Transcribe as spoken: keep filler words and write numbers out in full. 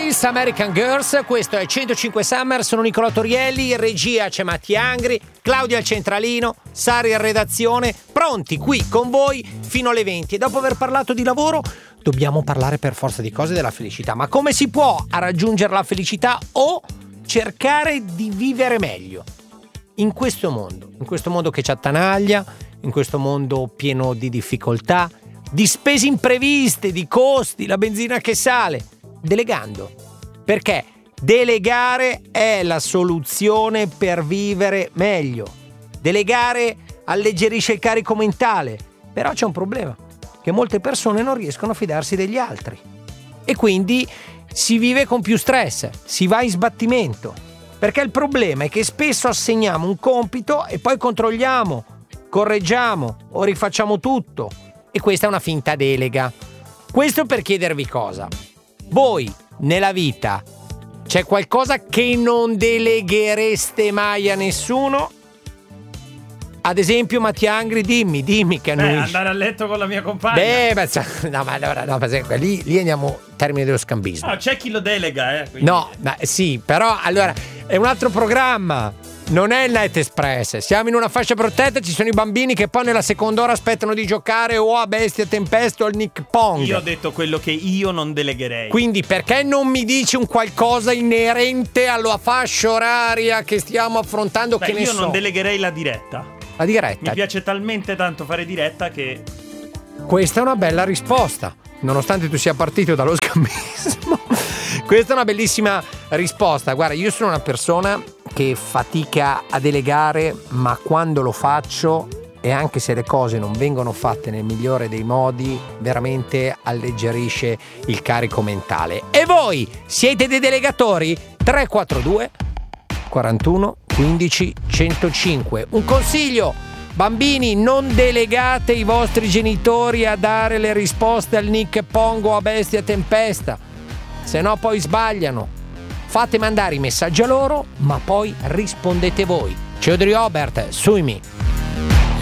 Hills, American Girls, questo è centocinque Summer, sono Nicolò Torielli, in regia c'è Mattia Angri, Claudia al centralino, Sari in redazione, pronti qui con voi fino alle venti. E dopo aver parlato di lavoro dobbiamo parlare per forza di cose della felicità. Ma come si può a raggiungere la felicità o cercare di vivere meglio in questo mondo, in questo mondo che ci attanaglia, in questo mondo pieno di difficoltà, di spese impreviste, di costi, la benzina che sale? Delegando, perché delegare è la soluzione per vivere meglio. Delegare alleggerisce il carico mentale, però c'è un problema, che molte persone non riescono a fidarsi degli altri e quindi si vive con più stress, si va in sbattimento, perché il problema è che spesso assegniamo un compito e poi controlliamo, correggiamo o rifacciamo tutto, e questa è una finta delega. Questo per chiedervi cosa: voi nella vita c'è qualcosa che non deleghereste mai a nessuno? Ad esempio, Mattia Angri, dimmi, dimmi che Beh, noi... andare a letto con la mia compagna. Beh, ma no, ma allora, no, ma lì, lì andiamo al termine dello scambismo. No, c'è chi lo delega, eh. Quindi... No, ma sì, però allora è un altro programma. Non è il Night Express. Siamo in una fascia protetta, ci sono i bambini che poi nella seconda ora aspettano di giocare o a Bestia Tempesto o al Nick Pong. Io ho detto quello che io non delegherei. Quindi perché non mi dici un qualcosa inerente alla fascia oraria che stiamo affrontando? Beh, che ne io so? non delegherei la diretta. La diretta. Mi piace talmente tanto fare diretta che... Questa è una bella risposta, nonostante tu sia partito dallo scambismo. Questa è una bellissima risposta. Guarda, io sono una persona che fatica a delegare, ma quando lo faccio, e anche se le cose non vengono fatte nel migliore dei modi, veramente alleggerisce il carico mentale. E voi siete dei delegatori? tre quattro due quarantuno quindici centocinque. Un consiglio: bambini, non delegate i vostri genitori a dare le risposte al Nick Pong o a Bestia Tempesta, se no poi sbagliano. Fate mandare i messaggi a loro, ma poi rispondete voi. Ciao Audrey Obert, sui me.